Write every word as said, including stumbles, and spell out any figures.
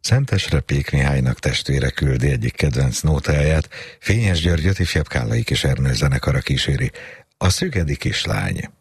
Szentesre Pék Mihálynak testvére küldi egyik kedvenc nótáját, Fényes Györgyöt ifjabb Kállai Kis Ernő zenekara kíséri, a Szügedi Kislány.